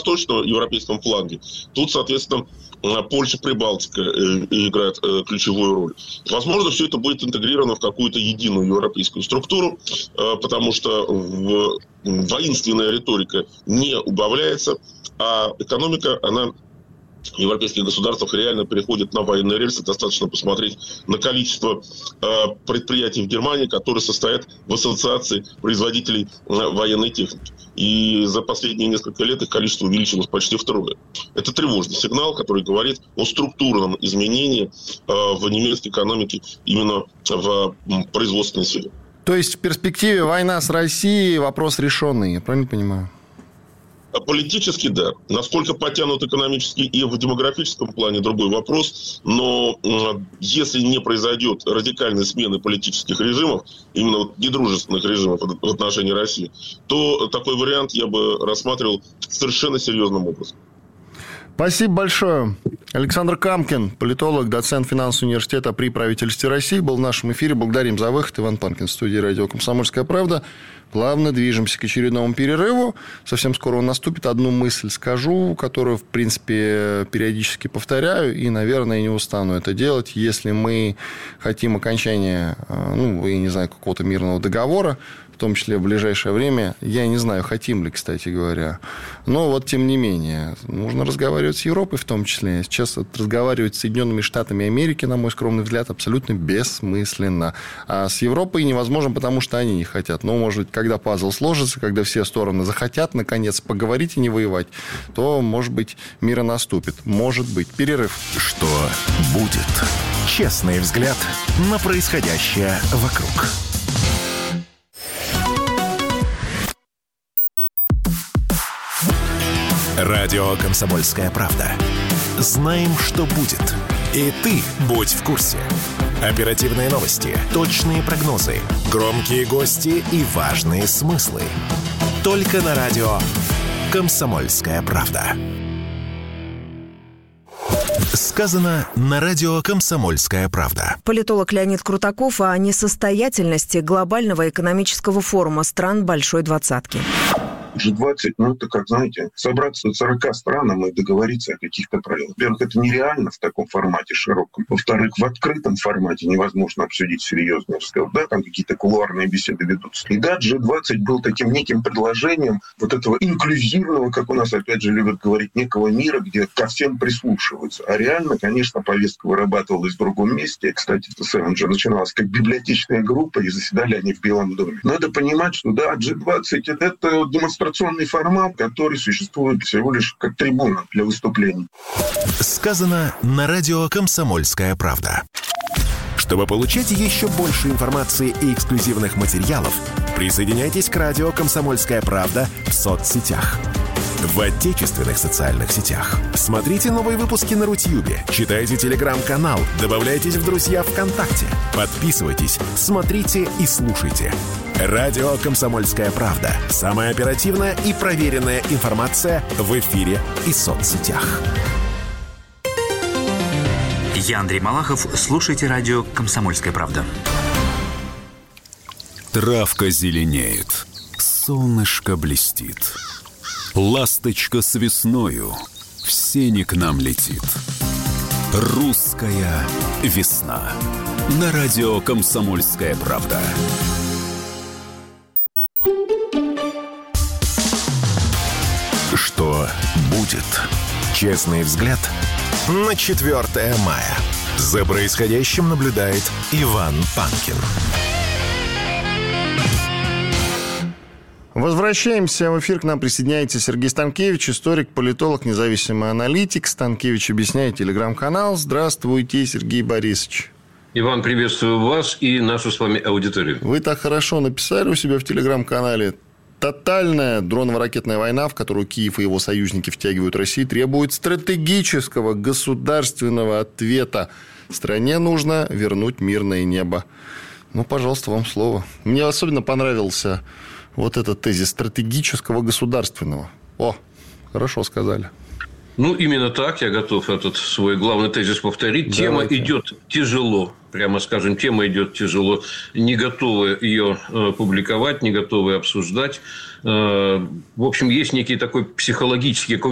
восточноевропейском фланге. Тут, соответственно, Польша, Прибалтика играет ключевую роль. Возможно, все это будет интегрировано в какую-то единую европейскую структуру, потому что воинственная риторика не убавляется, а экономика, она в европейских государствах реально переходит на военные рельсы. Достаточно посмотреть на количество предприятий в Германии, которые состоят в ассоциации производителей военной техники. И за последние несколько лет их количество увеличилось почти втрое. Это тревожный сигнал, который говорит о структурном изменении в немецкой экономике именно в производственной сфере. То есть в перспективе война с Россией вопрос решенный, я правильно понимаю? Политически, да. Насколько потянут экономически и в демографическом плане, другой вопрос. Но если не произойдет радикальной смены политических режимов, именно недружественных режимов в отношении России, то такой вариант я бы рассматривал совершенно серьезным образом. Спасибо большое. Александр Камкин, политолог, доцент финансового университета при правительстве России, был в нашем эфире. Благодарим за выход. Иван Панкин в студии радио «Комсомольская правда». Плавно движемся к очередному перерыву. Совсем скоро он наступит. Одну мысль скажу, которую, в принципе, периодически повторяю. И, наверное, не устану это делать. Если мы хотим окончания, я не знаю, какого-то мирного договора, в том числе в ближайшее время. Я не знаю, хотим ли, кстати говоря. Но вот, тем не менее, нужно разговаривать с Европой в том числе. Сейчас разговаривать с Соединенными Штатами Америки, на мой скромный взгляд, абсолютно бессмысленно. А с Европой невозможно, потому что они не хотят. Но, может быть, когда пазл сложится, когда все стороны захотят, наконец, поговорить и не воевать, то, может быть, мир и наступит. Может быть. Перерыв. Что будет? Честный взгляд на происходящее вокруг. Радио «Комсомольская правда». Знаем, что будет. И ты будь в курсе. Оперативные новости, точные прогнозы, громкие гости и важные смыслы. Только на радио «Комсомольская правда». Сказано на радио «Комсомольская правда». Политолог Леонид Крутаков о несостоятельности глобального экономического форума стран Большой Двадцатки. G20, это как, знаете, собраться 40 странам и договориться о каких-то правилах. Во-первых, это нереально в таком формате широком. Во-вторых, в открытом формате невозможно обсудить серьезный разговор. Да, там какие-то кулуарные беседы ведутся. И да, G20 был таким неким предложением вот этого инклюзивного, как у нас опять же любят говорить, некого мира, где ко всем прислушиваются. А реально, конечно, повестка вырабатывалась в другом месте. Кстати, это самое же начиналось как библиотечная группа, и заседали они в Белом доме. Надо понимать, что да, G20 — это демонстрационный формат, который существует всего лишь как трибуна для выступлений. Сказано на радио «Комсомольская правда». Чтобы получать еще больше информации и эксклюзивных материалов, присоединяйтесь к радио «Комсомольская правда» в соцсетях. В отечественных социальных сетях. Смотрите новые выпуски на Рутьюбе, читайте телеграм-канал, добавляйтесь в друзья ВКонтакте, подписывайтесь, смотрите и слушайте. Радио «Комсомольская правда». Самая оперативная и проверенная информация в эфире и соцсетях. Я Андрей Малахов. Слушайте радио «Комсомольская правда». Травка зеленеет, солнышко блестит. Ласточка с весною в сени к нам летит. Русская весна. На радио «Комсомольская правда». Что будет? Честный взгляд на 4 мая. За происходящим наблюдает Иван Панкин. Возвращаемся в эфир. К нам присоединяется Сергей Станкевич, историк, политолог, независимый аналитик. Станкевич объясняет, телеграм-канал. Здравствуйте, Сергей Борисович. Иван, приветствую вас и нашу с вами аудиторию. Вы так хорошо написали у себя в телеграм-канале. Тотальная дроново-ракетная война, в которую Киев и его союзники втягивают Россию, требует стратегического государственного ответа. Стране нужно вернуть мирное небо. Пожалуйста, вам слово. Мне особенно понравился вот этот тезис стратегического государственного. Хорошо сказали. Именно так. Я готов этот свой главный тезис повторить. Давайте. Тема идет тяжело. Прямо скажем, тема идет тяжело. Не готовы ее публиковать, не готовы обсуждать. В общем, есть некий такой психологический,